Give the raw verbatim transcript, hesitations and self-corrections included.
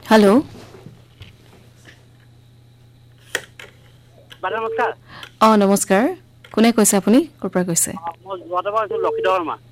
hello' নমস্কাৰ অ নমস্কাৰ কোনে কৈছে আপুনি ক'ৰ পৰা কৈছে মই যোৱাটো লক্ষিত শৰ্মা